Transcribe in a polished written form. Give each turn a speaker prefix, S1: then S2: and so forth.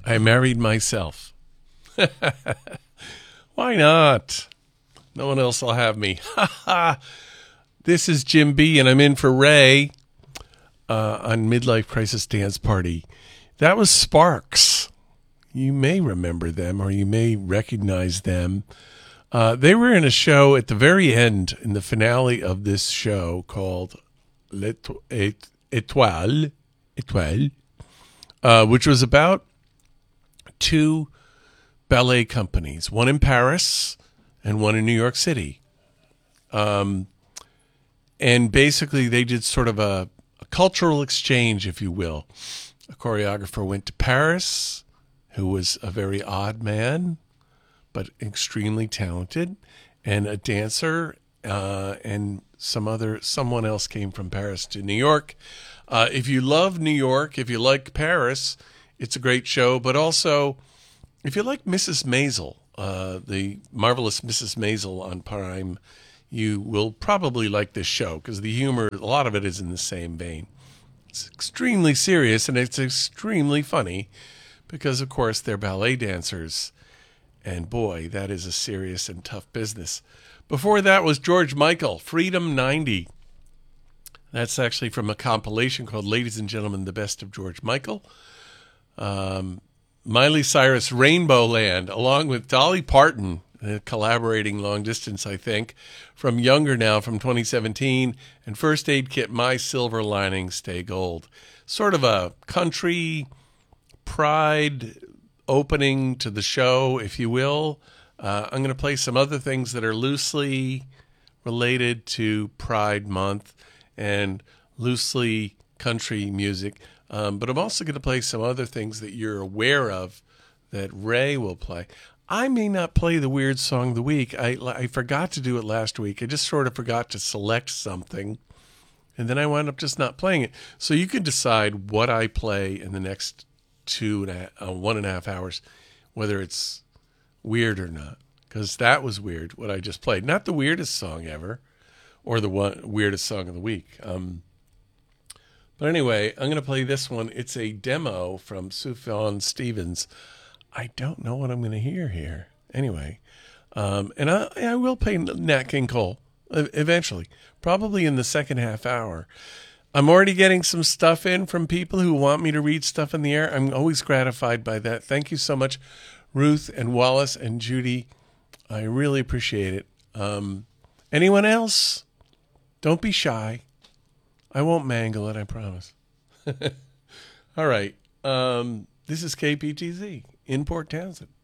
S1: I married myself. Why not? No one else will have me. This is Jim B, and I'm in for Ray on Midlife Crisis Dance Party. That was Sparks. You may remember them, or you may recognize them. They were in a show at the very end, in the finale of this show called Étoile, which was about two ballet companies, one in Paris and one in New York City. And basically they did sort of a cultural exchange, if you will. A choreographer went to Paris, who was a very odd man, but extremely talented, and a dancer, and someone else came from Paris to New York. If you love New York, if you like Paris, it's a great show. But also, if you like Mrs. Maisel, the marvelous Mrs. Maisel on Prime, you will probably like this show because the humor, a lot of it is in the same vein. It's extremely serious and it's extremely funny because, of course, they're ballet dancers. And boy, that is a serious and tough business. Before that was George Michael, Freedom 90. That's actually from a compilation called Ladies and Gentlemen, The Best of George Michael. Miley Cyrus, Rainbow Land, along with Dolly Parton, collaborating long distance, I think, from Younger Now from 2017, and First Aid Kit, My Silver Lining, Stay Gold. Sort of a country pride opening to the show, if you will. I'm going to play some other things that are loosely related to Pride Month and loosely country music. But I'm also going to play some other things that you're aware of that Ray will play. I may not play the weird song of the week. I forgot to do it last week. I just sort of forgot to select something, and then I wound up just not playing it. So you can decide what I play in the next 1.5 hours, whether it's weird or not, because that was weird, what I just played. Not the weirdest song ever, or the weirdest song of the week. But anyway, I'm going to play this one. It's a demo from Sufjan Stevens. I don't know what I'm going to hear here. Anyway, and I will play Nat King Cole eventually, probably in the second half hour. I'm already getting some stuff in from people who want me to read stuff in the air. I'm always gratified by that. Thank you so much, Ruth and Wallace and Judy. I really appreciate it. Anyone else? Don't be shy. I won't mangle it, I promise. All right. This is KPTZ in Port Townsend.